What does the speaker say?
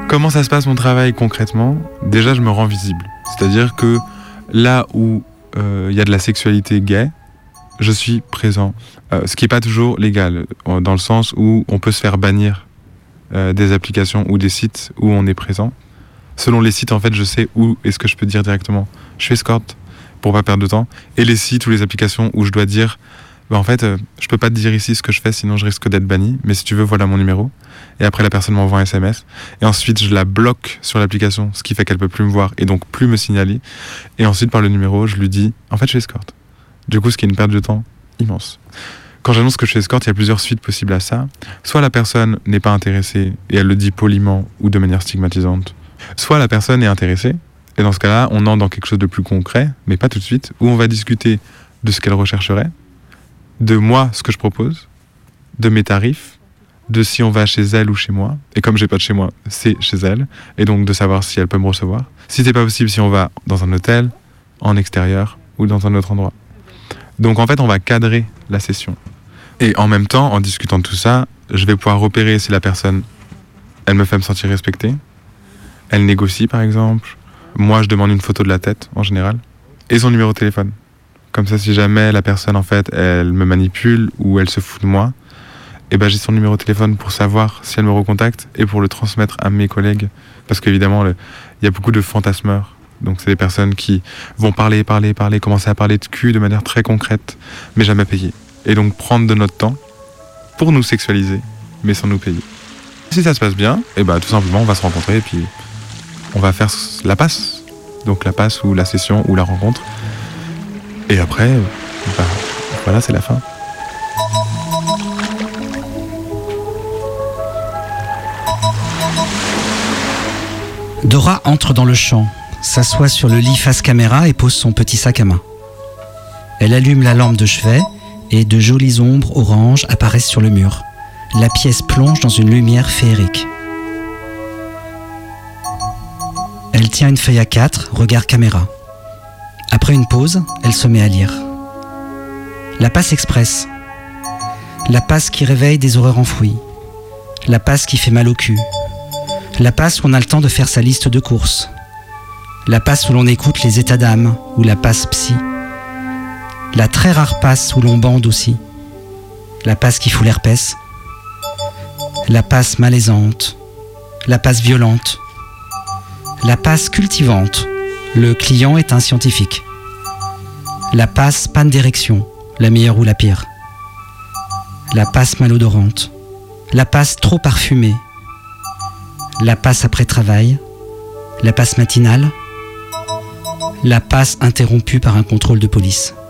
Comment ça se passe mon travail concrètement ? Déjà, je me rends visible. C'est-à-dire que là où y a de la sexualité gay, je suis présent. Ce qui n'est pas toujours légal, dans le sens où on peut se faire bannir des applications ou des sites où on est présent. Selon les sites, en fait, je sais où est-ce que je peux dire directement. Je suis escorte, pour pas perdre de temps. Et les sites ou les applications où je dois dire, en fait, je peux pas te dire ici ce que je fais, sinon je risque d'être banni. Mais si tu veux, voilà mon numéro. Et après, la personne m'envoie un SMS. Et ensuite, je la bloque sur l'application, ce qui fait qu'elle peut plus me voir et donc plus me signaler. Et ensuite, par le numéro, je lui dis, en fait, je suis escorte. Du coup, ce qui est une perte de temps immense. Quand j'annonce que je suis escorte, il y a plusieurs suites possibles à ça. Soit la personne n'est pas intéressée et elle le dit poliment ou de manière stigmatisante. Soit la personne est intéressée, et dans ce cas-là, on entre dans quelque chose de plus concret, mais pas tout de suite, où on va discuter de ce qu'elle rechercherait, de moi, ce que je propose, de mes tarifs, de si on va chez elle ou chez moi. Et comme j'ai pas de chez moi, c'est chez elle. Et donc de savoir si elle peut me recevoir. Si c'est pas possible, si on va dans un hôtel, en extérieur ou dans un autre endroit. Donc en fait, on va cadrer la session. Et en même temps, en discutant de tout ça, je vais pouvoir repérer si la personne, elle me fait me sentir respectée. Elle négocie par exemple. Moi, je demande une photo de la tête en général. Et son numéro de téléphone. Comme ça, si jamais la personne, en fait, elle me manipule ou elle se fout de moi, et ben j'ai son numéro de téléphone pour savoir si elle me recontacte et pour le transmettre à mes collègues. Parce qu'évidemment, il y a beaucoup de fantasmeurs. Donc c'est des personnes qui vont parler, commencer à parler de cul de manière très concrète, mais jamais payer. Et donc prendre de notre temps pour nous sexualiser, mais sans nous payer. Si ça se passe bien, et ben tout simplement, on va se rencontrer et puis on va faire la passe. Donc la passe ou la session ou la rencontre. Et après, voilà, c'est la fin. Dora entre dans le champ, s'assoit sur le lit face caméra et pose son petit sac à main. Elle allume la lampe de chevet et de jolies ombres oranges apparaissent sur le mur. La pièce plonge dans une lumière féerique. Elle tient une feuille A4, regard caméra. Après une pause, elle se met à lire. La passe express. La passe qui réveille des horreurs enfouies. La passe qui fait mal au cul. La passe où on a le temps de faire sa liste de courses. La passe où l'on écoute les états d'âme, ou la passe psy. La très rare passe où l'on bande aussi. La passe qui fout l'herpès. La passe malaisante. La passe violente. La passe cultivante. Le client est un scientifique. La passe panne d'érection, la meilleure ou la pire. La passe malodorante. La passe trop parfumée. La passe après travail, la passe matinale, la passe interrompue par un contrôle de police.